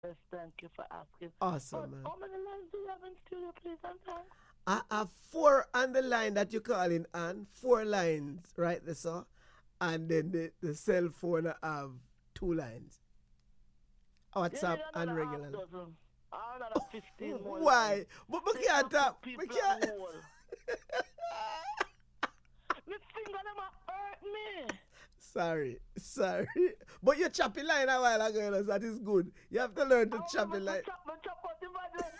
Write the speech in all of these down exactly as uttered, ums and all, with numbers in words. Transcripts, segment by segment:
Yes, thank you for asking. But Awesome, man. how many lines do you have in studio, please, and thanks? I have four on the line that you calling on. Four lines, right there, sir. And then the, the cell phone I have two lines. You need WhatsApp and another half regular. dozen. Or another fifteen more lines. Why? But we So you can't can put talk. We people on can't. hold. My finger them a hurt me. Sorry, sorry. But you choppy line a while ago, you know, so that is good. You have to learn I to want choppy to line. chop, my chop out the bad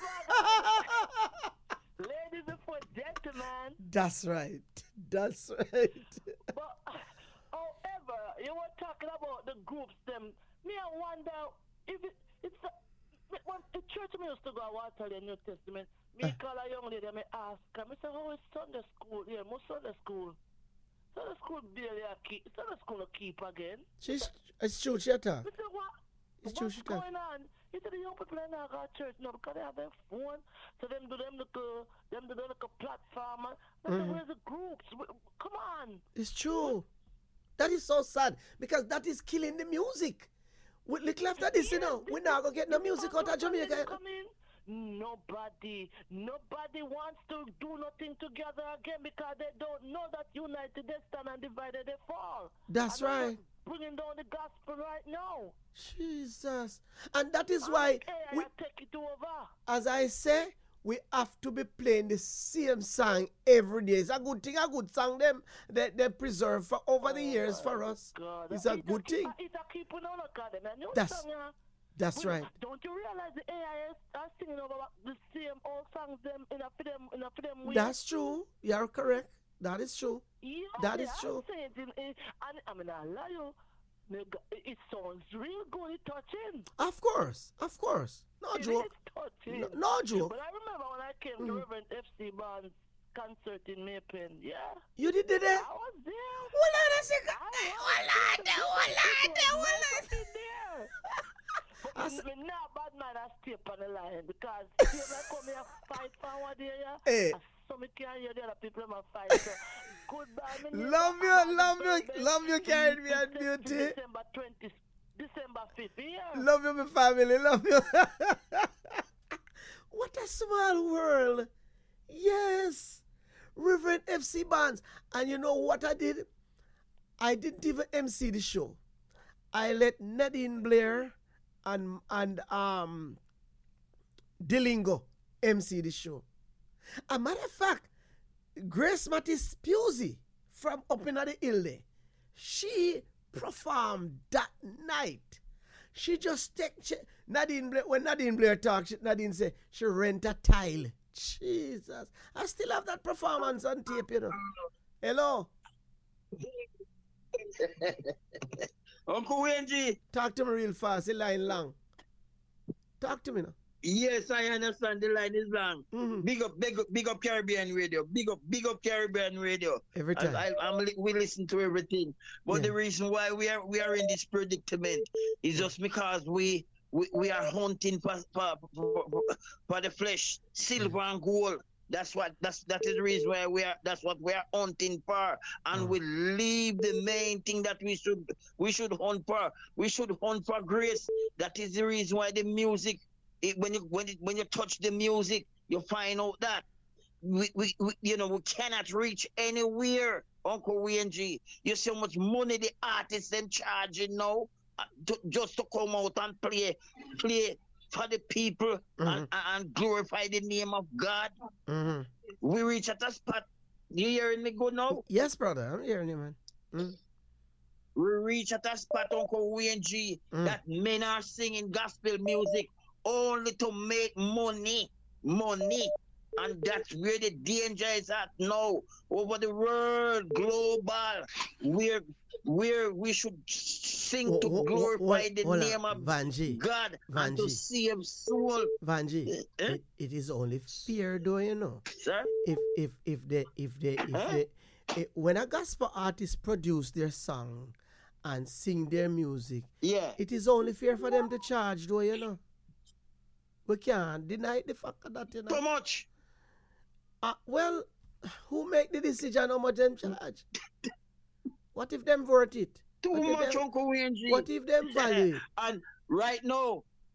Ladies before gentlemen. That's right. That's right. But however, you were talking about the groups them. Me I wonder if it, it's a, when the church me used to go I want to tell the New Testament. Me call a young lady, me ask her, me say, how is Sunday school? Yeah, most Sunday school. Sunday school barely a keep Sunday school a keep again. She's it's true, she talk. Me say what It's true, what's she talk. going on? He said the young people are not going to church now because they have their phone. So them do them look uh, them do them look a platform. I said, Mhm. where's the groups? Come on. It's true. That is so sad because that is killing the music. We little after this, you Yes, know, this we're is not gonna get no this music out Uncle of Jamaica. come in. Nobody, nobody wants to do nothing together again because they don't know that united they stand and divided they fall. That's And I'm right. just bringing down the gospel right now. Jesus. And that is And why hey, we, I take it over. as I say, we have to be playing the same song every day. It's a good thing, a good song them they, they preserve for over the years Oh for my us. God, It's a it's good a keep, thing. it's a keep on all of them. A new That's song, yeah. that's But right. don't you realize the A I S are singing over the same old songs them in a for them in a for them way? That's true. You're correct. That is true. Yeah, That they is are true. saying it in, in, and I mean I lie you. nigga, It it sounds real good, it touching. Of course. Of course. No It joke. is touching. No, no joke. But I remember when I came to Mm. Reverend F C Barnes concert in Maypen, yeah. You did it there? I was there. Hold on a second. I Hey, was hold there. on The there, different hold on people there, was hold nice on. up in there. But I me, said, me not bad man I stay up on the line because see like come here fight for one day, yeah. hey, And so me can hear the other people in my fight. So goodbye, me neighbor. love I'm you, on love the you, baby. love you, carrying me on December, beauty. December twentieth, December fifth, yeah. Love you, my family, love you. What a small world. Yes. Reverend F C Barnes. And you know what I did? I didn't even M C the show. I let Nadine Blair and and um Delingo M C the show. A matter of fact, Grace Mattis Pusey from up in the hill there, she performed that night. She just take she, Nadine Blair, when Nadine Blair talks, she, Nadine say she rent a tile. Jesus, I still have that performance on tape, you know. Hello, Uncle Wendy. talk to me real fast. The line long. Talk to me now. Yes, I understand the line is long. Mm-hmm. Big up, big up, big up Caribbean radio. Big up, big up Caribbean radio. Every As time. I, I'm, li- we listen to everything. But Yeah. the reason why we are we are in this predicament is just because we we, we are hunting for, for, for, for the flesh, silver and gold. That's what that's that is the reason why we are that's what we are hunting for. And Mm. we leave the main thing that we should we should hunt for. We should hunt for grace. That is the reason why the music it, when you when it, when you touch the music, you find out that we, we, we you know we cannot reach anywhere. Uncle W N G, you see how much money the artists them charging now uh, to, just to come out and play play for the people Mhm. and, and glorify the name of God. Mm-hmm. We reach at a spot. You hearing me good now? Yes, brother, I'm hearing you, man. Mm. We reach at a spot, Uncle W N G, Mm. that men are singing gospel music only to make money. Money. And that's where the danger is at now. Over the world, global, where where we should sing to Ho- ho- ho- glorify hold- the hold on. name of Vanji, God and to Vanji, save soul. Vanji. Eh? It, it is only fear, though, you know. Sir? If if if they if they if Huh? they eh, when a gospel artist produce their song and sing their music, Yeah. it is only fair for them to charge, though, you know. We can't deny the fact of that, you Too know. much. Uh, well, who make the decision how much them charge? What if them vote it? Too What if much, them, Uncle W N G. what if them value it? And right now,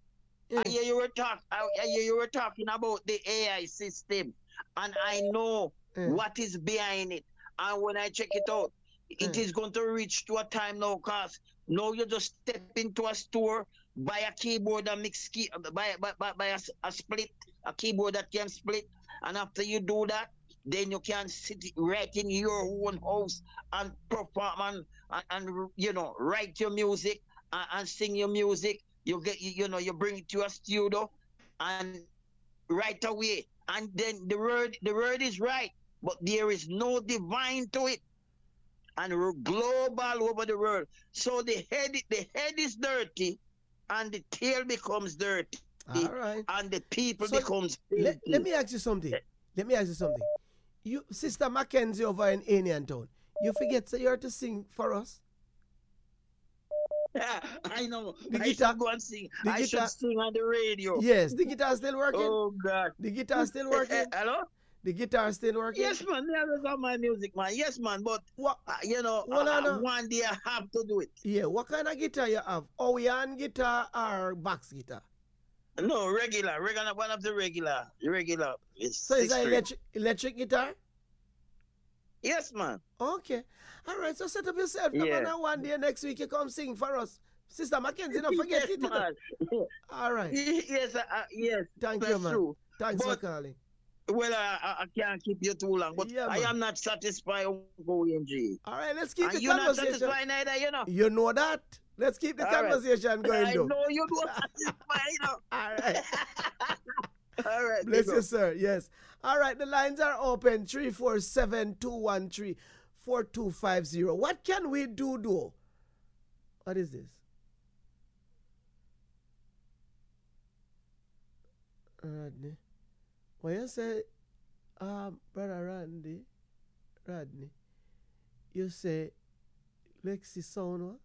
Yeah. I hear you were talk. I, I hear you were talking about the A I system, and I know Yeah. what is behind it. And when I check it out, it Yeah. is going to reach to a time now, cause now you just step into a store, buy a keyboard and mix key, buy buy, buy, buy a, s- a split, a keyboard that can split, and after you do that, then you can sit right in your own house and perform and, and, and you know write your music and, and sing your music. You get you, you know you bring it to a studio and right away, and then the word the word is right, but there is no divine to it, and we're global over the world. So the head the head is dirty, and the tail becomes dirty, All right. and the people So becomes let, let filthy. me ask you something. Let me ask you something. You, Sister Mackenzie over in Indian Town, you forget so you're to sing for us. I know. The I guitar- should go and sing. the I guitar- should sing on the radio. Yes, the guitar still working. Oh God. The guitar still working. Hello? The guitar still working. Yes, man. Me always got my music, man. Yes, man. But What? uh, you know, Well, uh, I know. one day I have to do it. Yeah. What kind of guitar you have? Oyan guitar or box guitar? No, regular, regular. One of the regular, regular. It's So is six that string. electric electric guitar? Yes, man. Okay. All right. So set up yourself. Yeah. Yeah. And one day next week you come sing for us. Sister Mackenzie, don't forget yes, it. you know. man. All right. yes, uh, uh, yes. Thank that's you, man. true. Thanks for But- calling. Well, I, I, I can't keep you too long, but Yeah, I man. am not satisfied with O N G. All right. Let's keep And the you're not conversation. satisfied either, you know. You know that. Let's keep the All right. conversation going, I though. know you don't satisfied, you know. All right. All right. Bless big you, up. sir. Yes. All right. The lines are open. three four seven, two one three, four two five zero. What can we do, though? What is this? Rodney. When you say, um, Brother Randy, Rodney, you say, Lexi sound what?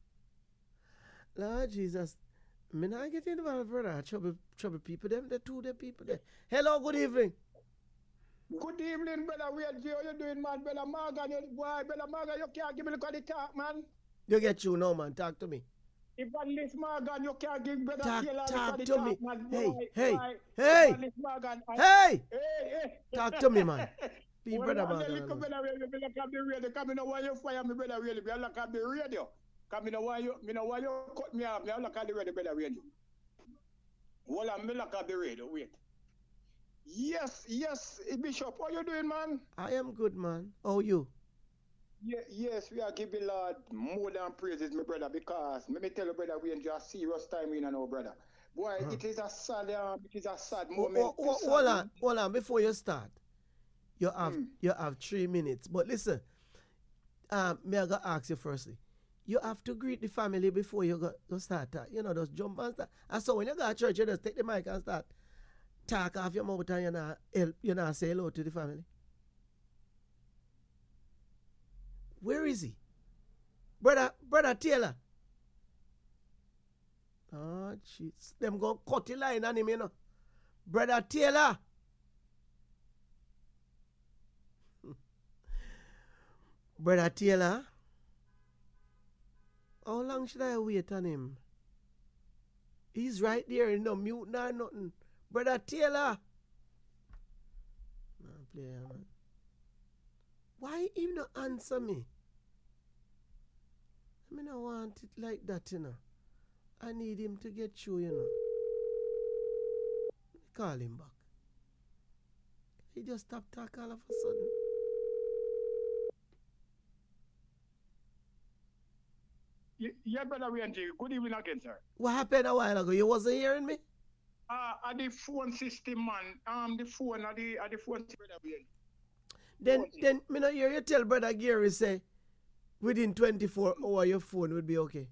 Lord Jesus, me not get involved, brother. Trouble, trouble people, them, the two, the people there. Hello, good evening. Good evening, brother. Where how you doing, man? Brother Morgan, you, boy, brother Morgan, you can't give me the talk, man. You get you now, man. Talk to me. Evangelist Morgan, you can't give brother Talk, Taylor talk the to talk, me. man. Hey, Boy, hey, boy. hey. Evangelist Morgan, I- Hey! hey, hey. Talk to me, man. Leave Well, brother I'm Morgan a little alone. brother, really, me look at the radio. Come, me no want you fire me, brother, really. Me look at the radio. Come, me no want you, me no want you cut me off. Me look at the radio, brother, radio. Well, I'm me look at the radio. Wait. Yes, yes, Bishop. How you doing, man? I am good, man. How you? Yeah, yes, we are giving Lord more than praises, my brother, because let me tell you, brother, we enjoy a serious time in and our brother. Boy, Uh-huh. it is a sad, um, it is a sad Oh, moment. oh, oh, Sad hold on, moment. hold on. Before you start, you have Hmm. you have three minutes. But listen, um, may I go ask you firstly? You have to greet the family before you go, go start. Talk. You know, just jump and start. And so when you go to church, you just take the mic and start talk off your mouth and you not help, you not say hello to the family. Where is he? Brother, brother Taylor. Oh, jeez. Them go cut the line on him, you know. Brother Taylor. Brother Taylor. How long should I wait on him? He's right there, no mute nor nothing. Brother Taylor. No, play, man. Why him not answer me? I mean, I want it like that, you know. I need him to get through, you know. Call him back. He just stopped talking all of a sudden. Ye- Yeah, brother, we enjoy. Good evening again, sir. What happened a while ago? You wasn't hearing me? Uh, at the phone system, man. Um, the phone, at the, at the phone system, brother, we enjoy. Then, Okay. then, me not hear you tell Brother Gary say, within twenty-four hours your phone would be okay.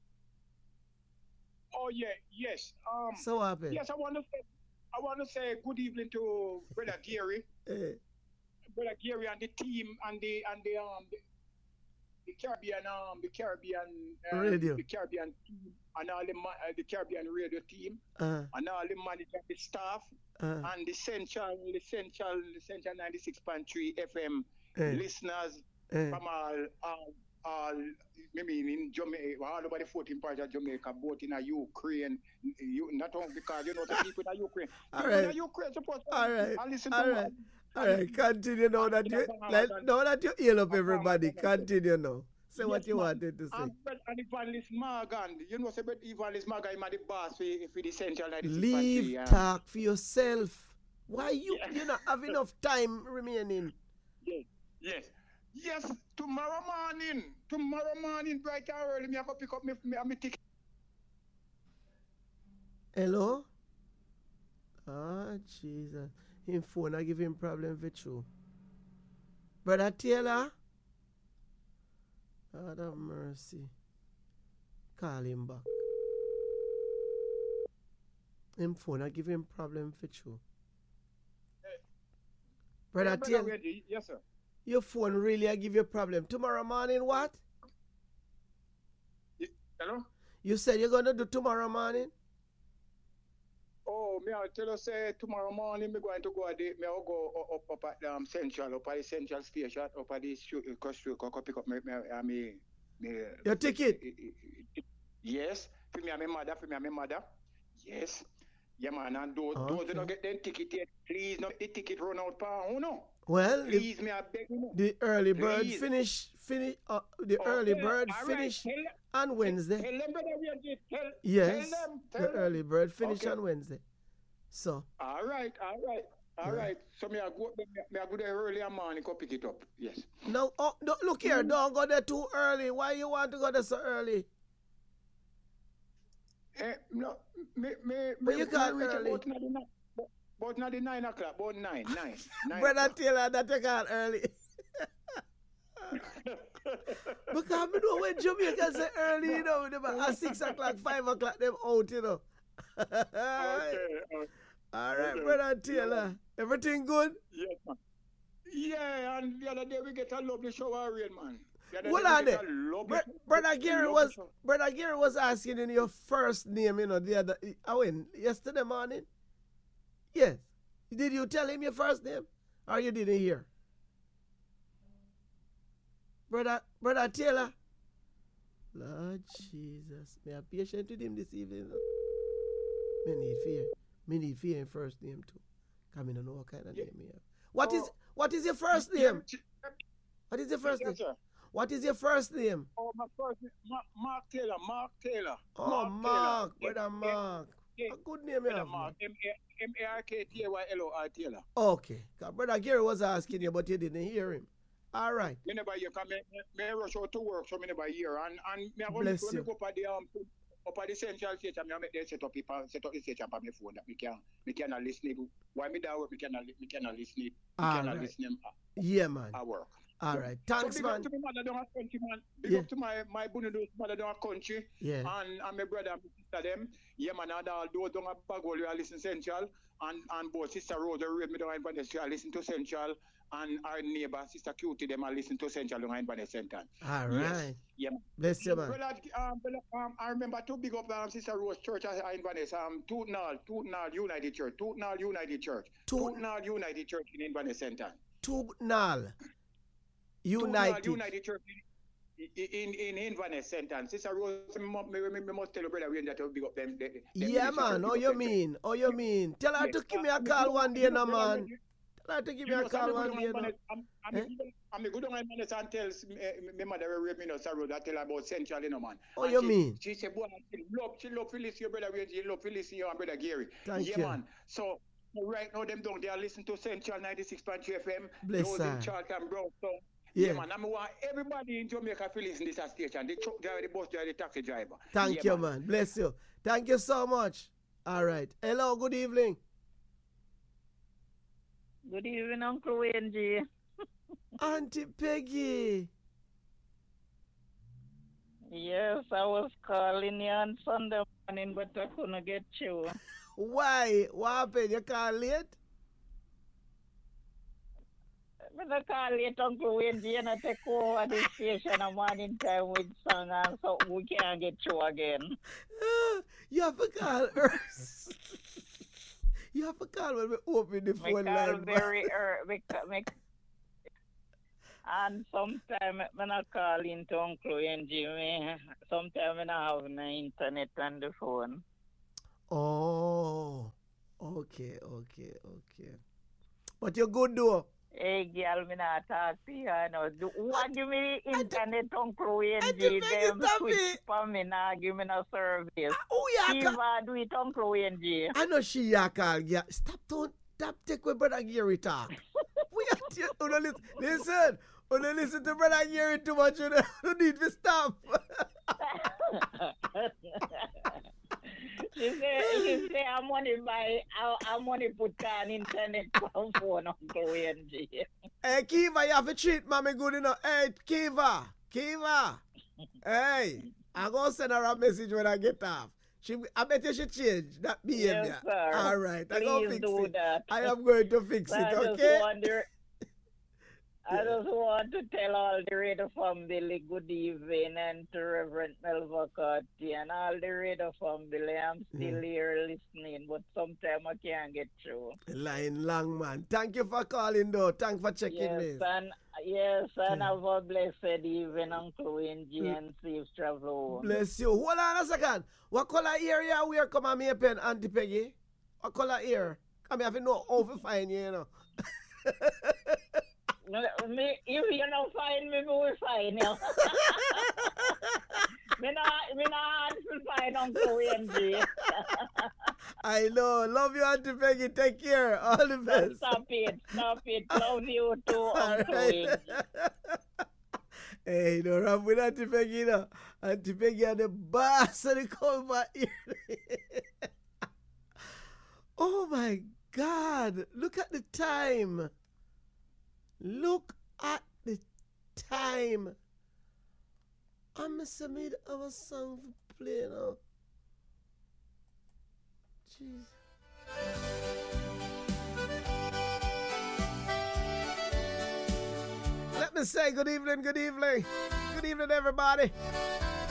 Oh, yeah, yes. Um, So what happened? yes, I want to say, I want to say good evening to brother Gary. Eh, Brother Gary and the team and the and the um the, the Caribbean um the Caribbean uh, Radio. the Caribbean team and all the ma- uh, the Caribbean radio team uh, and all the manager, the staff uh, and the central the central the central ninety six point three F M eh, listeners eh, from all um, all, maybe in Jamaica, all over the fourteen parts of Jamaica, both in a Ukraine, you, not only because you know the people in Ukraine. All People right. in Ukraine supposed to All right. and listen All to right. All right. Continue now that you let, now that you heal up everybody. Continue now. Say Yes, what you man. wanted to say. And, but- and Evangelist Morgan, you know, say, but Evangelist Morgan, I'm the boss for, for the Central ninety-six point Leave three, um, talk for yourself. Why you Yeah. you not have enough time remaining? Yes, yes, yes. Tomorrow morning, tomorrow morning, bright and early, me I go pick up me me, me ticket. Hello? Ah, Jesus. Him phone I give him problem for true. Brother Taylor? God have mercy. Call him back. Him phone I give him problem for true. Brother Yeah, brother, Taylor, ready? Yes, sir. your phone really I give you problem. Tomorrow morning what? Y- Hello. You said you're gonna do tomorrow morning? Oh, me I tell you say tomorrow morning me going to go at the, me I go u- up up at um Central, up at the Central Station, up at the street, cross street, go go pick up me me uh, me, me Your ticket? Yes, for me and my mother, for me and my mother. Yes. Yeah, man, and those, those Okay. who don't get them ticket yet, please don't get the ticket run out pa, oh no. Well, the, Please, me I beg you. the early bird Please. finish finish uh, the Okay, early bird all right, finish tell- on Wednesday. Tell them, brother, we are just tell, Yes, tell them, tell the them. early bird finish Okay. on Wednesday. So, All right, all right, all Yeah. right. So me I go, me, me I go there early in the morning, go pick it up. Yes. no, oh, no, look here, don't go there too early. Why you want to go there so early? Eh, no, me, me, But me, you me can't reach early. about nine, about- about not the nine o'clock, about nine, nine, nine. Brother o'clock. Taylor, that you can't early. Because I know when Jamaica say early, you know, them at six o'clock, five o'clock, them out, you know. Okay, okay. All right, Okay. Brother Taylor. Everything good? Yes, man. Yeah, and the other day we get a lovely shower rain, man. The other Hold day we on get there. a lovely- Br- Brother Gary lovely was shower. Brother Gary was asking in your first name, you know, the other I went yesterday morning. Yes. Did you tell him your first name? Or you didn't hear? Brother Brother Taylor. Lord Jesus. May I be patient with him this evening. Me need fear. Me need fear in first name too. Come in and know what kind of Yeah. name you have. What is Oh. what is your first Yeah, name? ch- What is your first yes, name? sir. What is your first name? Oh, my first name, Mark, Mark Taylor, Mark Taylor. Oh, Mark, brother Yeah, Mark. yeah, A good name you Brother have. Mark, man. M A R K T A Y L O R Taylor. Okay. 'Cause brother Gary was asking you, but you didn't hear him. All right. Me never hear, because me, me, me rush out to work, so me never hear. And, and me, when, Bless me, when you. me go up at the, um, up at the central station, me I make them set up, people, set up the station on my phone that me can, me cannot listen to. While me there work, me cannot, me cannot listen to. Me All cannot right. listen at, Yeah, man. at work. All right. So Thanks, big man. up to my mother down at country, man. Big Yeah. up to my, my Bunudus mother down at country. Yeah. And, and my brother and my sister them. Yeah, man, and all those down at Bagol, you listen Central. And, and both Sister Rose, the read me down in Vanessa, I listen to Central. And our neighbor, Sister Cutie, them, I listen to Central down in Vanessa Center. All Yes. right. Yeah, man. Bless you, man. Brother, um, brother, um, I remember to big up um, Sister Rose Church uh, in Vanessa, um, Tootnall, Tootnall United Church, Tootnall United Church, Toot- Tootnall United Church in Inverness Center. Tubnal. Tootnall United. United Church in in in Inverness Center. Sister Rose, me, mu- me, me, me must tell you, brother, we that to big up them. them them Yeah, ministry man. church, Oh, big you up them. mean? Oh, you mean? Tell her Yes, to give me uh, a me call good- one day, you no, know, brother, man. you- Tell her to give you me know, a so call I'm one good day, on no. Inverness- I'm I'm Eh? good- I'm good on Inverness and tell me mother rape me no sorrow that tell her about Central, you know, man. Oh, And you she, mean? She said, boy, she love, she love to listen to your brother Wayne, she love to listen to you and brother Gary. Thank yeah, you. man. So right now them down there listen to Central ninety-six point three F M. Bless those her. in Charlton, Brownstown. Yeah. Yeah, man. I want everybody in Jamaica to listen to this station. The truck driver, the bus driver, the taxi driver. Thank yeah, you, man. Bless you. Thank you so much. All right. Hello, good evening. Good evening, Uncle Wayne G. Auntie Peggy. Yes, I was calling you on Sunday morning, but I couldn't get you. Why? What happened? You call late? When I call late, Uncle Wayne G, and I take over the station a morning time with song, and so we can't get you again. Ah, you have to call her. You have to call when we open the Me phone call line. man. very early. Me, ca- me, And sometimes when I call into Uncle N G, sometimes when I have no internet on the phone. Oh, okay, okay, okay. But you're good though. Hey, girl, me not talk to you, I know. Do- What give me the internet, Uncle N and G? you make Them it switch happy. for me, now give me no service. Oh yeah, Give ca- her do it, Uncle N G. I know she ya call. Yeah, stop don't stop take with brother Gary talk. We are t- oh, no, listen, listen. Oh, no, listen to brother Gary too much. You don't need to stop. She say, she say, I'm money buy, I'm money put on internet from phone, Uncle N G. Hey, Kiva, you have to treat mommy good enough. Hey, Kiva, Kiva. Hey, I'm going to send her a message when I get off. She, I bet you she change that behavior. Yes, sir. All right, I'm going to Please fix do it. that. I am going to fix I it, just okay? wonder, I just want to tell all the radio family good evening and to Reverend Melva Carty and all the radio family. I'm still Yeah. here listening, but sometimes I can't get through. Line long, man. Thank you for calling, though. Thanks for checking Yes, me. and yes, and Yeah. have a blessed evening, Uncle N G, and safe travel home. Bless you. Hold on a second. What color area we are come on me pen, Auntie Peggy? What color ear? Come here, I have to know how to find you, you know. Me, if you don't find me, we will find you. me not, me not to find Uncle N G. I know. Love you, Auntie Peggy. Take care. All the best. Stop it, stop it. Love you too, All Uncle right. N G. Hey, no run with Auntie Peggy, you know. Auntie Peggy and the boss of the cover here. Oh my God. Look at the time. Look at the time. I'm going to made our song for play now. Jeez. Let me say good evening, good evening. Good evening, everybody.